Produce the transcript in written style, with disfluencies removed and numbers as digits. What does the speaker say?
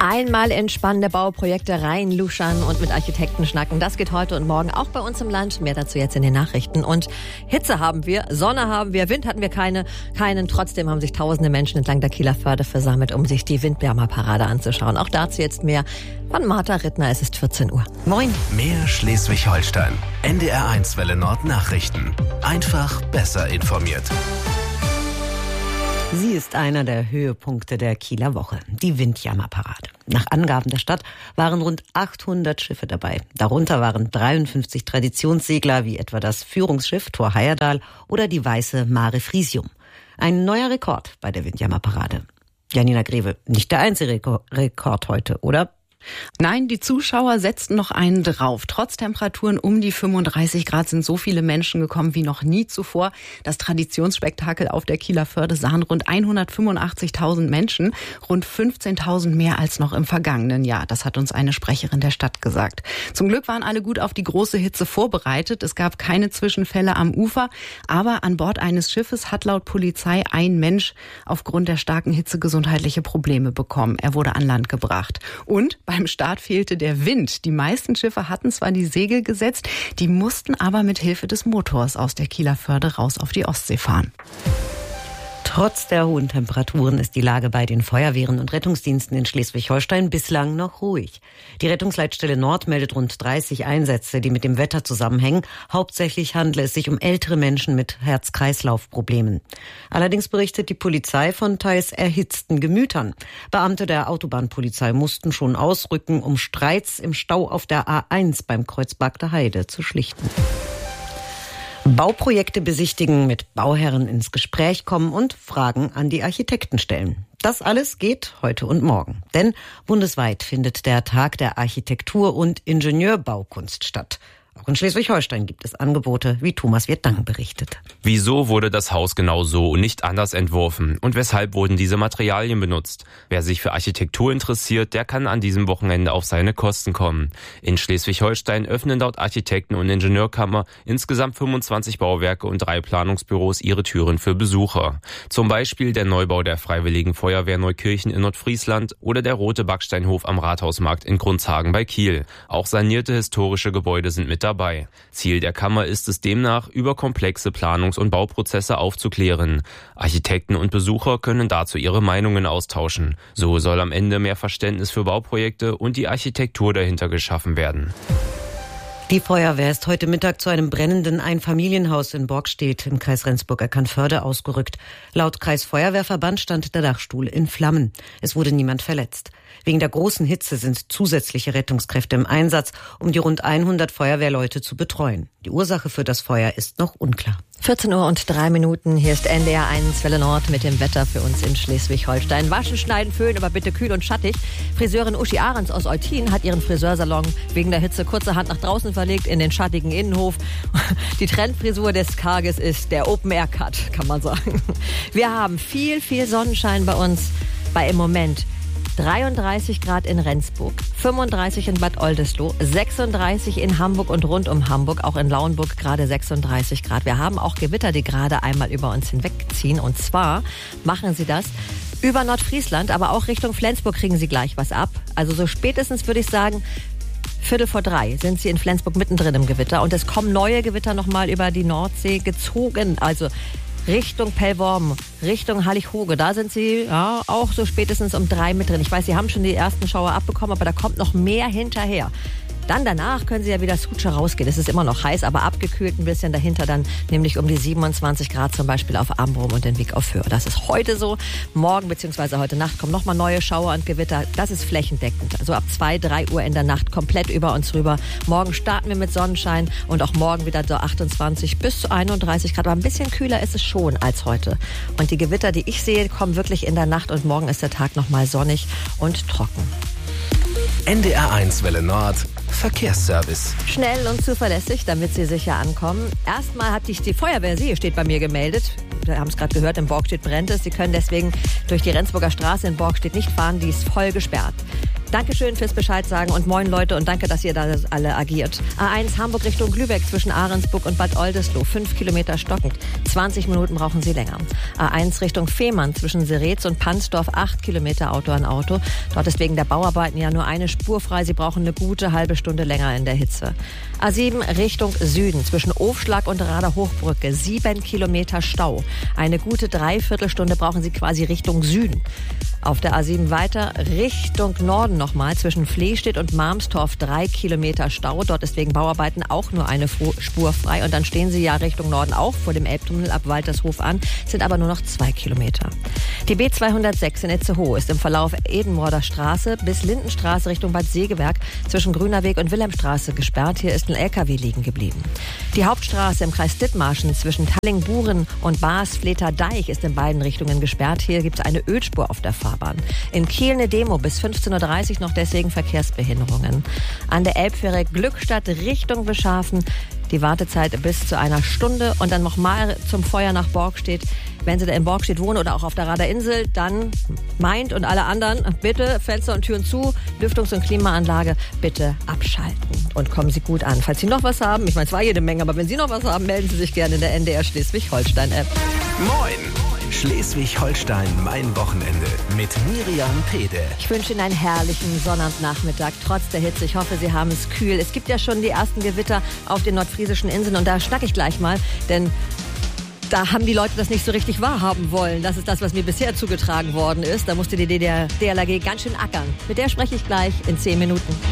Einmal in spannende Bauprojekte reinluschern und mit Architekten schnacken. Das geht heute und morgen auch bei uns im Land. Mehr dazu jetzt in den Nachrichten. Und Hitze haben wir, Sonne haben wir, Wind hatten wir keinen. Trotzdem haben sich tausende Menschen entlang der Kieler Förde versammelt, um sich die Windwärmerparade anzuschauen. Auch dazu jetzt mehr von Martha Rittner. Es ist 14 Uhr. Moin. Mehr Schleswig-Holstein. NDR1 Welle Nord Nachrichten. Einfach besser informiert. Sie ist einer der Höhepunkte der Kieler Woche, die Windjammerparade. Nach Angaben der Stadt waren rund 800 Schiffe dabei. Darunter waren 53 Traditionssegler, wie etwa das Führungsschiff Thor Heyerdahl oder die weiße Mare Frisium. Ein neuer Rekord bei der Windjammerparade. Janina Greve, nicht der einzige Rekord heute, oder? Nein, die Zuschauer setzten noch einen drauf. Trotz Temperaturen um die 35 Grad sind so viele Menschen gekommen wie noch nie zuvor. Das Traditionsspektakel auf der Kieler Förde sahen rund 185.000 Menschen, rund 15.000 mehr als noch im vergangenen Jahr. Das hat uns eine Sprecherin der Stadt gesagt. Zum Glück waren alle gut auf die große Hitze vorbereitet. Es gab keine Zwischenfälle am Ufer, aber an Bord eines Schiffes hat laut Polizei ein Mensch aufgrund der starken Hitze gesundheitliche Probleme bekommen. Er wurde an Land gebracht. Und beim Start fehlte der Wind. Die meisten Schiffe hatten zwar die Segel gesetzt, die mussten aber mit Hilfe des Motors aus der Kieler Förde raus auf die Ostsee fahren. Trotz der hohen Temperaturen ist die Lage bei den Feuerwehren und Rettungsdiensten in Schleswig-Holstein bislang noch ruhig. Die Rettungsleitstelle Nord meldet rund 30 Einsätze, die mit dem Wetter zusammenhängen. Hauptsächlich handle es sich um ältere Menschen mit Herz-Kreislauf-Problemen. Allerdings berichtet die Polizei von teils erhitzten Gemütern. Beamte der Autobahnpolizei mussten schon ausrücken, um Streits im Stau auf der A1 beim Kreuz Bagder Heide zu schlichten. Bauprojekte besichtigen, mit Bauherren ins Gespräch kommen und Fragen an die Architekten stellen. Das alles geht heute und morgen. Denn bundesweit findet der Tag der Architektur- und Ingenieurbaukunst statt. Auch in Schleswig-Holstein gibt es Angebote, wie Thomas Wirtdang berichtet. Wieso wurde das Haus genau so und nicht anders entworfen? Und weshalb wurden diese Materialien benutzt? Wer sich für Architektur interessiert, der kann an diesem Wochenende auf seine Kosten kommen. In Schleswig-Holstein öffnen laut Architekten- und Ingenieurkammer insgesamt 25 Bauwerke und 3 Planungsbüros ihre Türen für Besucher. Zum Beispiel der Neubau der Freiwilligen Feuerwehr Neukirchen in Nordfriesland oder der Rote Backsteinhof am Rathausmarkt in Grundshagen bei Kiel. Auch sanierte historische Gebäude sind mit dabei. Ziel der Kammer ist es demnach, über komplexe Planungs- und Bauprozesse aufzuklären. Architekten und Besucher können dazu ihre Meinungen austauschen. So soll am Ende mehr Verständnis für Bauprojekte und die Architektur dahinter geschaffen werden. Die Feuerwehr ist heute Mittag zu einem brennenden Einfamilienhaus in Borgstedt im Kreis Rendsburg-Eckernförde ausgerückt. Laut Kreisfeuerwehrverband stand der Dachstuhl in Flammen. Es wurde niemand verletzt. Wegen der großen Hitze sind zusätzliche Rettungskräfte im Einsatz, um die rund 100 Feuerwehrleute zu betreuen. Die Ursache für das Feuer ist noch unklar. 14 Uhr und 3 Minuten. Hier ist NDR1 Welle Nord mit dem Wetter für uns in Schleswig-Holstein. Waschen, schneiden, föhnen, aber bitte kühl und schattig. Friseurin Uschi Ahrens aus Eutin hat ihren Friseursalon wegen der Hitze kurzerhand nach draußen verlegt in den schattigen Innenhof. Die Trendfrisur des Tages ist der Open-Air-Cut, kann man sagen. Wir haben viel Sonnenschein bei uns. Bei im Moment 33 Grad in Rendsburg, 35 in Bad Oldesloe, 36 in Hamburg und rund um Hamburg, auch in Lauenburg gerade 36 Grad. Wir haben auch Gewitter, die gerade einmal über uns hinwegziehen. Und zwar machen sie das über Nordfriesland, aber auch Richtung Flensburg kriegen sie gleich was ab. Also so spätestens würde ich sagen, 2:45 sind sie in Flensburg mittendrin im Gewitter. Und es kommen neue Gewitter nochmal über die Nordsee gezogen. Also Richtung Pellworm, Richtung Hallig-Hoge, da sind sie ja auch so spätestens um 3 mit drin. Ich weiß, sie haben schon die ersten Schauer abbekommen, aber da kommt noch mehr hinterher. Dann danach können sie ja wieder Sutsche rausgehen. Es ist immer noch heiß, aber abgekühlt ein bisschen dahinter dann, nämlich um die 27 Grad zum Beispiel auf Ambrum und den Weg auf Föhr. Das ist heute so. Morgen bzw. heute Nacht kommen nochmal neue Schauer und Gewitter. Das ist flächendeckend. Also ab 2, 3 Uhr in der Nacht komplett über uns rüber. Morgen starten wir mit Sonnenschein und auch morgen wieder so 28 bis zu 31 Grad. Aber ein bisschen kühler ist es schon als heute. Und die Gewitter, die ich sehe, kommen wirklich in der Nacht und morgen ist der Tag nochmal sonnig und trocken. NDR1 Welle Nord Verkehrsservice. Schnell und zuverlässig, damit Sie sicher ankommen. Erstmal hat sich die Feuerwehr See steht bei mir gemeldet. Wir haben es gerade gehört, in Borgstedt brennt es. Sie können deswegen durch die Rendsburger Straße in Borgstedt nicht fahren, die ist voll gesperrt. Dankeschön fürs Bescheid sagen und moin Leute und danke, dass ihr da alle agiert. A1 Hamburg Richtung Lübeck zwischen Ahrensburg und Bad Oldesloe, 5 Kilometer stockend. 20 Minuten brauchen Sie länger. A1 Richtung Fehmarn zwischen Seretz und Pansdorf, 8 Kilometer Auto an Auto. Dort ist wegen der Bauarbeiten ja nur eine Spur frei. Sie brauchen eine gute halbe Stunde länger in der Hitze. A7 Richtung Süden zwischen Ofschlag und Rader-Hochbrücke, 7 Kilometer Stau. Eine gute Dreiviertelstunde brauchen Sie quasi Richtung Süden. Auf der A7 weiter Richtung Norden nochmal zwischen Flehstedt und Marmstorf 3 Kilometer Stau. Dort ist wegen Bauarbeiten auch nur eine Spur frei. Und dann stehen Sie ja Richtung Norden auch vor dem Elbtunnel ab Waltershof an, sind aber nur noch 2 Kilometer. Die B206 in Itzehoe ist im Verlauf Edenmorder Straße bis Lindenstraße Richtung Bad Segeberg zwischen Grüner Weg und Wilhelmstraße gesperrt. Hier ist ein LKW liegen geblieben. Die Hauptstraße im Kreis Dithmarschen zwischen Tallingburen und Baas-Fleter-Deich ist in beiden Richtungen gesperrt. Hier gibt es eine Ölspur auf der Fahrbahn. In Kiel eine Demo bis 15.30 Uhr noch deswegen Verkehrsbehinderungen. An der Elbfähre Glückstadt Richtung Beschafen die Wartezeit bis zu einer Stunde und dann nochmal zum Feuer nach Borgstedt. Wenn Sie da in Borgstedt wohnen oder auch auf der Raderinsel, dann meint und alle anderen bitte Fenster und Türen zu, Lüftungs- und Klimaanlage bitte abschalten und kommen Sie gut an. Falls Sie noch was haben, ich meine, es war jede Menge, aber wenn Sie noch was haben, melden Sie sich gerne in der NDR Schleswig-Holstein-App. Moin! Schleswig-Holstein, mein Wochenende mit Miriam Pede. Ich wünsche Ihnen einen herrlichen Sonnabendnachmittag, trotz der Hitze. Ich hoffe, Sie haben es kühl. Es gibt ja schon die ersten Gewitter auf den nordfriesischen Inseln und da schnacke ich gleich mal, denn da haben die Leute das nicht so richtig wahrhaben wollen. Das ist das, was mir bisher zugetragen worden ist. Da musste die DLRG ganz schön ackern. Mit der spreche ich gleich in 10 Minuten.